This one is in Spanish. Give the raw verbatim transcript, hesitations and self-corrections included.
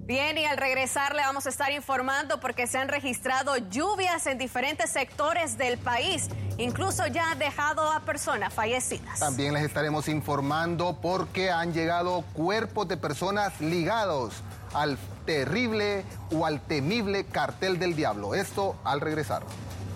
Bien, y al regresar le vamos a estar informando porque se han registrado lluvias en diferentes sectores del país. Incluso ya ha dejado a personas fallecidas. También les estaremos informando porque han llegado cuerpos de personas ligados al terrible o al temible cartel del diablo. Esto al regresar.